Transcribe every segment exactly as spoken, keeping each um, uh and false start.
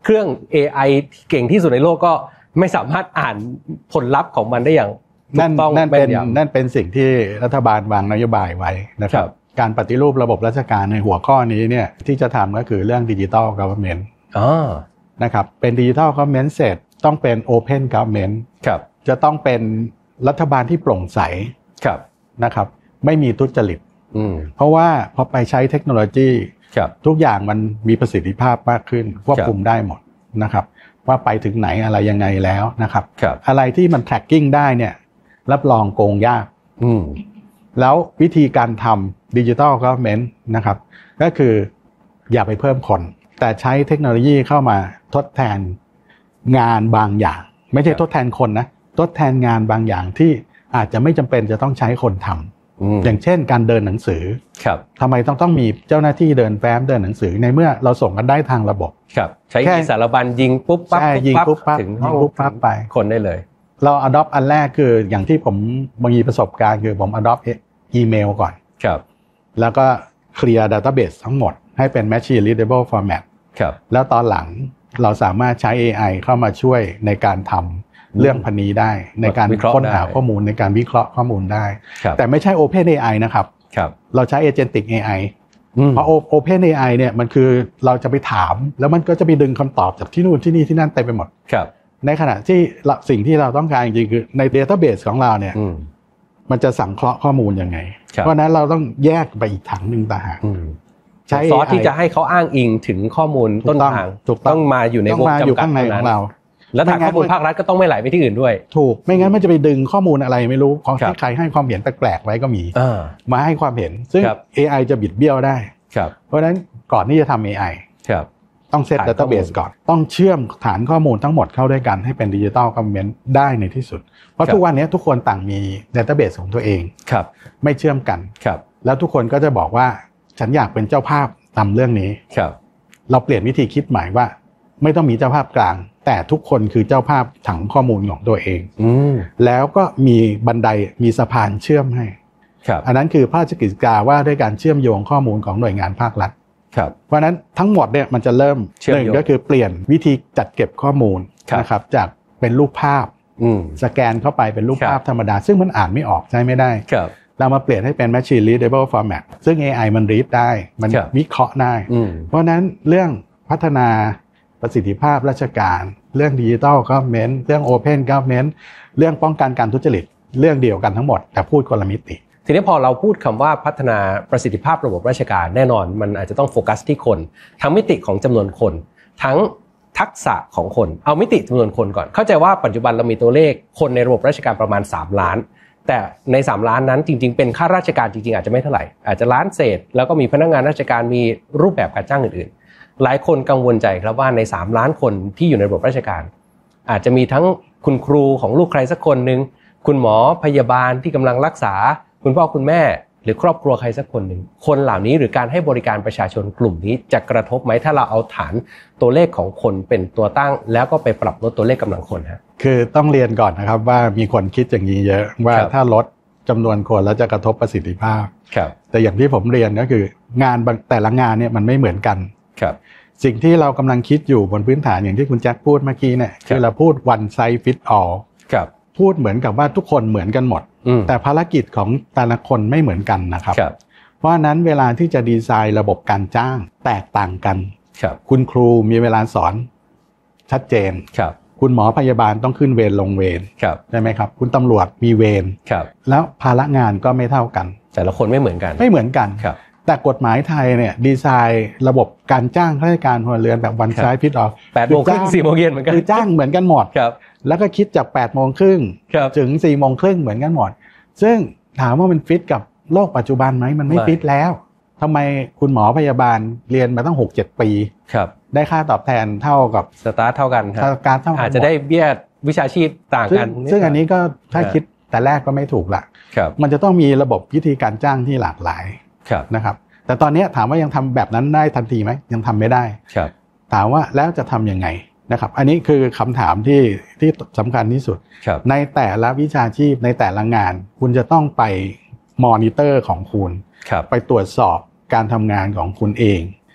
เครื่อง เอ ไอ ที่เก่งที่สุดในโลกก็ไม่สามารถอ่านผลลัพธ์ของมันได้อย่างถูกต้องแม่นยำนั่นเป็นสิ่งที่รัฐบาลวางนโยบายไว้นะครับการปฏิรูประบบราชการในหัวข้อนี้เนี่ยที่จะทำก็คือเรื่อง Digital Government อ๋อนะครับเป็น Digital Government เสร็จต้องเป็น Open Government ครับจะต้องเป็นรัฐบาลที่โปร่งใสครับนะครับไม่มีทุจริตอืมเพราะว่าพอไปใช้เทคโนโลยีครับทุกอย่างมันมีประสิทธิภาพมากขึ้นควบคุมได้หมดนะครับว่าไปถึงไหนอะไรยังไงแล้วนะครับอะไรที่มัน tracking ได้เนี่ยรับรองโกงยากอืมแล้ววิธีการทำ Digital Government นะครับก็คืออย่าไปเพิ่มคนแต่ใช้เทคโนโลยีเข้ามาทดแทนงานบางอย่างไม่ใช่ทดแทนคนนะทดแทนงานบางอย่างที่อาจจะไม่จำเป็นจะต้องใช้คนทำอย่างเช่นการเดินหนังสือทำไมต้องต้องมีเจ้าหน้าที่เดินแฟ้มเดินหนังสือในเมื่อเราส่งกันได้ทางระบบใช้สารบัญยิงปุ๊บปั๊บปุ๊บปั๊บถึงห้องปุ๊บปั๊บไปคนได้เลยเรา adopt อันแรกคืออย่างที่ผมมีประสบการณ์คือผม adopt อีเมลก่อนครับแล้วก็เคลียร์ database ทั้งหมดให้เป็น machine readable format ครับแล้วตอนหลังเราสามารถใช้ เอ ไอ เข้ามาช่วยในการทำเรื่องพันนี้ได้ในการค้นหาข้อมูลในการวิเคราะห์ข้อมูลได้แต่ไม่ใช่ Open เอ ไอ นะครับเราใช้ Agentic เอ ไอ เพราะ Open เอ ไอ เนี่ยมันคือเราจะไปถามแล้วมันก็จะไปดึงคำตอบจากที่นู่นที่นี่ที่นั่นเต็มไปหมดในขณะที่สิ่งที่เราต้องการจริงๆคือใน database ของเราเนี่ยมันจะสังเคราะห์ข้อมูลยังไงเพราะนั้นเราต้องแยกไปอีกถังหนึ่งต่างหากใช้ซอสที่จะให้เขาอ้างอิงถึงข้อมูลต้นทางต้องมาอยู่ในวงจำกัดของเราแล้วทางข้อมูลภาครัฐก็ต้องไม่ไหลไปที่อื่นด้วยถูกไม่งั้นมันจะไปดึงข้อมูลอะไรไม่รู้ของที่ใครให้ความเห็นแปลกๆไว้ก็มีมาให้ความเห็นซึ่ง เอ ไอ จะบิดเบี้ยวได้เพราะฉะนั้นก่อนที่จะทำ เอ ไอ ต้องเซต database ก่อนต้องเชื่อมฐานข้อมูลทั้งหมดเข้าด้วยกันให้เป็น Digital Government ได้ในที่สุดเพราะทุกวันนี้ทุกคนต่างมี database ของตัวเองไม่เชื่อมกันแล้วทุกคนก็จะบอกว่าฉันอยากเป็นเจ้าภาพนำเรื่องนี้เราเปลี่ยนวิธีคิดใหม่ว่าไม่ต้องมีเจ้าภาพกลางแต่ทุกคนคือเจ้าภาพถังข้อมูลของตัวเองแล้วก็มีบันไดมีสะพานเชื่อมให้อันนั้นคือพระราชกฤษฎีกาว่าด้วยการเชื่อมโยงข้อมูลของหน่วยงานภาครัฐเพราะนั้นทั้งหมดเนี่ยมันจะเริ่มหนึ่งก็คือเปลี่ยนวิธีจัดเก็บข้อมูลนะครับจากเป็นรูปภาพสแกนเข้าไปเป็นรูปภาพธรรมดาซึ่งมันอ่านไม่ออกใช้ไม่ได้เรามาเปลี่ยนให้เป็น machine readable format ซึ่ง เอ ไอ มัน read ได้มันวิเคราะห์ได้เพราะนั้นเรื่องพัฒนาประสิทธิภาพราชการเรื่อง Digital Government เรื่อง Open Government เรื่องป้องกันการทุจริตเรื่องเดียวกันทั้งหมดแต่พูดคนละมิติทีนี้พอเราพูดคำว่าพัฒนาประสิทธิภาพระบบราชการแน่นอนมันอาจจะต้องโฟกัสที่คนทั้งมิติของจำนวนคนทั้งทักษะของคนเอามิติจำนวนคนก่อนเข้าใจว่าปัจจุบันเรามีตัวเลขคนในระบบราชการประมาณสามล้านแต่ในสามล้านนั้นจริงๆเป็นข้าราชการจริงๆอาจจะไม่เท่าไหร่อาจจะล้านเศษแล้วก็มีพนักงานราชการมีรูปแบบการจ้างอื่นๆหลายคนกังวลใจครับว่าในสามล้านคนที่อยู่ในระบบราชการอาจจะมีทั้งคุณครูของลูกใครสักคนนึงคุณหมอพยาบาลที่กำลังรักษาคุณพ่อคุณแม่หรือครอบครัวใครสักคนนึงคนเหล่านี้หรือการให้บริการประชาชนกลุ่มนี้จะกระทบไหมถ้าเราเอาฐานตัวเลขของคนเป็นตัวตั้งแล้วก็ไปปรับลดตัวเลขกำลังคนฮะคือต้องเรียนก่อนนะครับว่ามีคนคิดอย่างนี้เยอะว่าถ้าลดจำนวนคนแล้วจะกระทบประสิทธิภาพแต่อย่างที่ผมเรียนก็คืองานแต่ละงานเนี่ยมันไม่เหมือนกันสิ่งที่เรากำลังคิดอยู่บนพื้นฐานอย่างที่คุณแจ็คพูดเมื่อกี้เนี่ยคือเราพูด one size fit all พูดเหมือนกับว่าทุกคนเหมือนกันหมดแต่ภารกิจของแต่ละคนไม่เหมือนกันนะครับเพราะฉะนั้นเวลาที่จะดีไซน์ระบบการจ้างแตกต่างกันคุณครูมีเวลาสอนชัดเจนคุณหมอพยาบาลต้องขึ้นเวรลงเวรใช่ไหมครับคุณตำรวจมีเวรแล้วภาระงานก็ไม่เท่ากันแต่ละคนไม่เหมือนกันไม่เหมือนกันแต่กฎหมายไทยเนี่ยดีไซน์ระบบการจ้างข้าราชการพลเรือนแบบวันไซส์ฟิตออฟแปดโมงครึ่งสี่โมงเย็นเหมือนกันคือจ้างเหมือนกันหมดแล้วก็คิดจากแปดโมงครึ่งถึงสี่โมงครึ่งเหมือนกันหมดซึ่งถามว่ามันฟิตกับโลกปัจจุบันไหมมันไม่ฟิตแล้วทำไมคุณหมอพยาบาลเรียนมาตั้ง หกเจ็ด ปีได้ค่าตอบแทนเท่ากับสตาร์ทเท่ากันครับอาจจะได้เบี้ยวิชาชีพต่างกันซึ่งอันนี้ก็ถ้าคิดแต่แรกก็ไม่ถูกละมันจะต้องมีระบบวิธีการจ้างที่หลากหลายนะครับแต่ตอนนี้ถามว่ายังทำแบบนั้นได้ทันทีไหมยังทำไม่ได้ถามว่าแล้วจะทำยังไงนะครับอันนี้คือคำถามที่ที่สำคัญที่สุดในแต่ละวิชาชีพในแต่ละงานคุณจะต้องไปมอนิเตอร์ของคุณไปตรวจสอบการทำงานของคุณเอง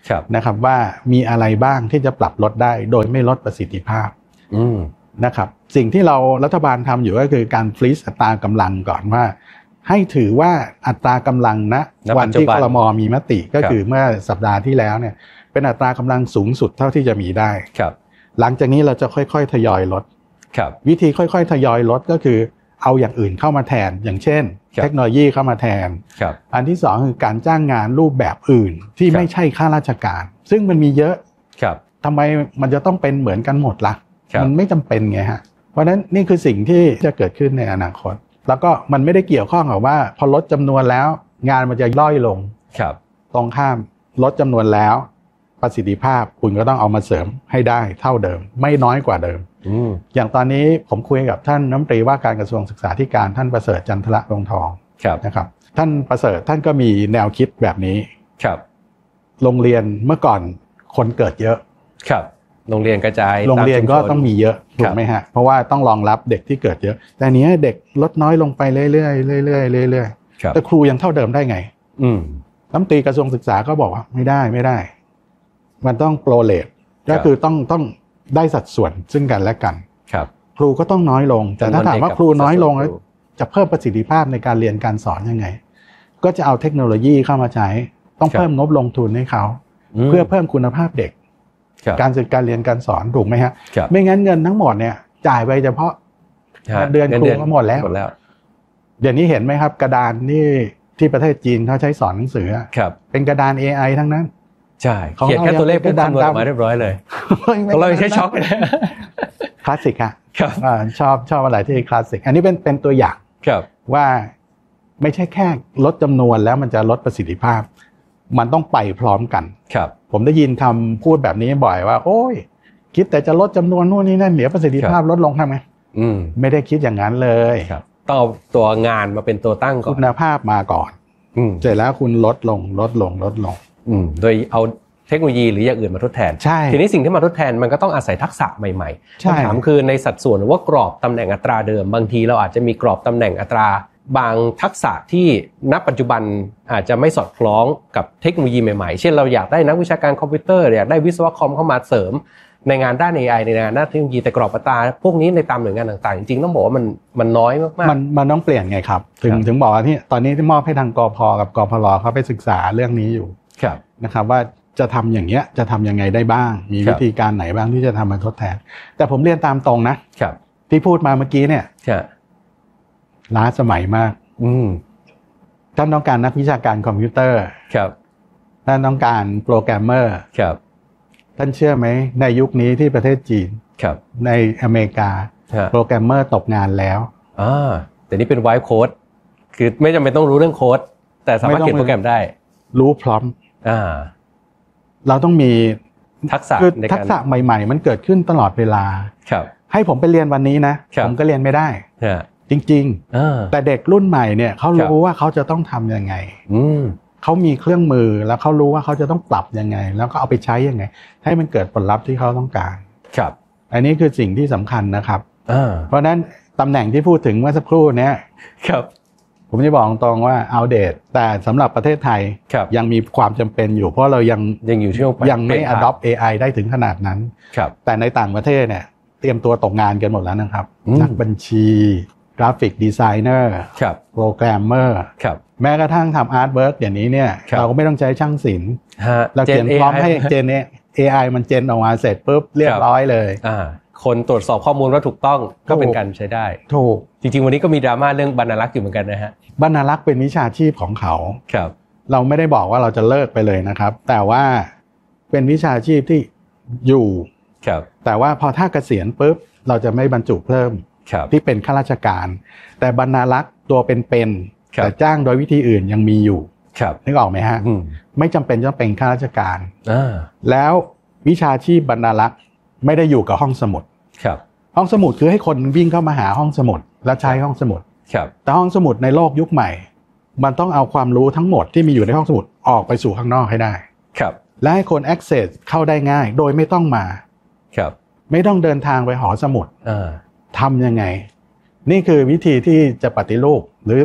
นะครับว่ามีอะไรบ้างที่จะปรับลดได้โดยไม่ลดประสิทธิภาพนะครับสิ่งที่เรารัฐบาลทำอยู่ก็คือการฟรีซอัตรากำลังก่อนว่าให้ถือว่าอัตรากำลังณวันที่ครม.มีมติก็คือเมื่อสัปดาห์ที่แล้วเนี่ยเป็นอัตรากำลังสูงสุดเท่าที่จะมีได้หลังจากนี้เราจะค่อยๆทยอยลดวิธีค่อยๆทยอยลดก็คือเอาอย่างอื่นเข้ามาแทนอย่างเช่นเทคโนโลยีเข้ามาแทนอันที่สองคือการจ้างงานรูปแบบอื่นที่ไม่ใช่ข้าราชการซึ่งมันมีเยอะทำไมมันจะต้องเป็นเหมือนกันหมดล่ะมันไม่จำเป็นไงฮะเพราะนั้นนี่คือสิ่งที่จะเกิดขึ้นในอนาคตแล้วก็มันไม่ได้เกี่ยวข้องกับว่าพอลดจำนวนแล้วงานมันจะย่อยลงตรงข้ามลดจำนวนแล้วประสิทธิภาพคุณก็ต้องเอามาเสริมให้ได้เท่าเดิมไม่น้อยกว่าเดิมอย่างตอนนี้ผมคุยกับท่านรัฐมนตรีว่าการกระทรวงศึกษาธิการท่านประเสริฐจันทระวงศ์ทองนะครับท่านประเสริฐท่านก็มีแนวคิดแบบนี้ครับโรงเรียนเมื่อก่อนคนเกิดเยอะครับโรงเรียนกระจายโรงเรียนก็ต้องมีเยอะถูกไหมฮะเพราะว่าต้องรองรับเด็กที่เกิดเยอะแต่นี้เด็กลดน้อยลงไปเรื่อยๆเรื่อยๆเรื่อยๆแต่ครูยังเท่าเดิมได้ไงอืมรัฐมนตรีกระทรวงศึกษาก็บอกว่าไม่ได้ไม่ได้มันต้องโปรเลทก็คือต้องต้องได้สัดส่วนซึ่งกันและกันครับครูก็ต้องน้อยลงแต่ถ้าถามว่าครูน้อยลงแล้วจะเพิ่มประสิทธิภาพในการเรียนการสอนยังไงก็จะเอาเทคโนโลยีเข้ามาใช้ต้องเพิ่มงบลงทุนให้เขาเพื่อเพิ่มคุณภาพเด็กการศึกการเรียนการสอนถูกไหมฮะไม่งั้นเงินทั้งหมดเนี่ยจ่ายไปเฉพาะเดือนครูก็หมดแล้วเดี๋ยวนี้เห็นไหมครับกระดานนี่ที่ประเทศจีนเขาใช้สอนหนังสือเป็นกระดาน เอ ไอ ทั้งนั้นใช่เขียนแค่ตัวเลขเป็นคำนวณออกมาเรียบร้อยเลยของเราใช้ช็อกเลยคลาสสิกอะชอบชอบอะไรที่คลาสสิกอันนี้เป็นเป็นตัวอย่างว่าไม่ใช่แค่ลดจำนวนแล้วมันจะลดประสิทธิภาพมันต้องไปพร้อมกันครับผมได้ยินคำพูดแบบนี้บ่อยว่าโอ้ยคิดแต่จะลดจำนวนนู่นนี่นั่นเดี๋ยวประสิทธิภาพลดลงทำไงไม่ได้คิดอย่างนั้นเลยต้องเอาตัวงานมาเป็นตัวตั้งก่อนคุณภาพมาก่อนเสร็จแล้วคุณลดลงลดลงลดลงโดยเอาเทคโนโลยีหรืออย่างอื่นมาทดแทนทีนี้สิ่งที่มาทดแทนมันก็ต้องอาศัยทักษะใหม่ๆคำถามคือในสัดส่วนหรือว่ากรอบตำแหน่งอัตราเดิมบางทีเราอาจจะมีกรอบตำแหน่งอัตราบางทักษะที่ณปัจจุบันอาจจะไม่สอดคล้องกับเทคโนโลยีใหม่ๆเช่นเราอยากได้นักวิชาการคอมพิวเตอร์อยากได้วิศวกรเข้ามาเสริมในงานด้าน เอ ไอ ในงานด้านเทคโนโลยีแต่กรอบอัตราพวกนี้ในตามหน่วยงานต่างๆจริงๆต้องบอกว่ามันมันน้อยมากๆมันมันต้องเปลี่ยนไงครับถึงถึงบอกว่าที่ตอนนี้ที่มอบให้ทางกพ.กับกพล.เขาไปศึกษาเรื่องนี้อยู่นะครับว่าจะทำอย่างเงี้ยจะทำยังไงได้บ้างมีวิธีการไหนบ้างที่จะทำมาทดแทนแต่ผมเรียนตามตรงนะที่พูดมาเมื่อกี้เนี่ยล้าสมัยมากท่านต้องการนักวิชาการคอมพิวเตอร์ท่านต้องการโปรแกรมเมอร์ท่านเชื่อไหมในยุคนี้ที่ประเทศจีนในอเมริกาโปรแกรมเมอร์ตกงานแล้วอ่าแต่นี่เป็นไวท์โค้ดคือไม่จำเป็นต้องรู้เรื่องโค้ดแต่สามารถเขียนโปรแกรมได้รู้พร้อมอ่าเราต้องมีทักษะคือทักษะใหม่ๆมันเกิดขึ้นตลอดเวลาครับให้ผมไปเรียนวันนี้นะผมก็เรียนไม่ได้จริงๆแต่เด็กรุ่นใหม่เนี่ยเขารู้ว่าเขาจะต้องทำยังไงเขามีเครื่องมือแล้วเขารู้ว่าเขาจะต้องปรับยังไงแล้วก็เอาไปใช้ยังไงให้มันเกิดผลลัพธ์ที่เขาต้องการครับอันนี้คือสิ่งที่สำคัญนะครับเพราะฉะนั้นตำแหน่งที่พูดถึงเมื่อสักครู่นี้ครับผมจะบอกตรงว่าเอาเดตแต่สำหรับประเทศไทยยังมีความจำเป็นอยู่เพราะเรายังยังอยู่ช่วงยังไม่ adopt เอ ไอ ได้ถึงขนาดนั้นแต่ในต่างประเทศเนี่ยเตรียมตัวตกงานกันหมดแล้วนะครับนักบัญชีกราฟิกดีไซเนอร์โปรแกรมเมอร์แม้กระทั่งทำอาร์ตเวิร์กอย่างนี้เนี่ยเราก็ไม่ต้องใช้ช่างศิลป์เราเขียนพร้อมให้เจนเนี่ย เอ ไอ มันเจนออกมาเสร็จปุ๊บเรียบร้อยเลยคนตรวจสอบข้อมูลว่าถูกต้องก็เป็นการใช้ได้ถูกจริงๆวันนี้ก็มีดราม่าเรื่องบรรณารักษ์อยู่เหมือนกันนะฮะบรรณารักษ์เป็นวิชาชีพของเขาครับเราไม่ได้บอกว่าเราจะเลิกไปเลยนะครับแต่ว่าเป็นวิชาชีพที่อยู่ครับแต่ว่าพอถ้าเกษียณปุ๊บเราจะไม่บรรจุเพิ่มที่เป็นข้าราชการแต่บรรณารักษ์ตัวเป็นๆแต่จ้างโดยวิธีอื่นยังมีอยู่นึกออกไหมฮะไม่จำเป็นต้องเป็นข้าราชการแล้ววิชาชีพบรรณารักษ์ไม่ได้อยู่กับห้องสมุดห้องสมุดคือให้คนวิ่งเข้ามาหาห้องสมุดและใช้ห้องสมุดแต่ห้องสมุดในโลกยุคใหม่มันต้องเอาความรู้ทั้งหมดที่มีอยู่ในห้องสมุดออกไปสู่ข้างนอกให้ได้และให้คน access เข้าได้ง่ายโดยไม่ต้องมาไม่ต้องเดินทางไปหอสมุดทำยังไงนี่คือวิธีที่จะปฏิรูปหรือ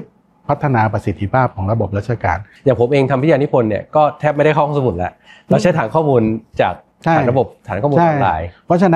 พัฒนาประสิทธิภาพของระบบราชการอย่างผมเองทำวิทยานิพนธ์เนี่ยก็แทบไม่ได้เข้าห้องสมุดแล้วเราใช้ฐานข้อมูลจากฐานระบบฐานข้อมูลออนไลน์เพราะฉะนั้น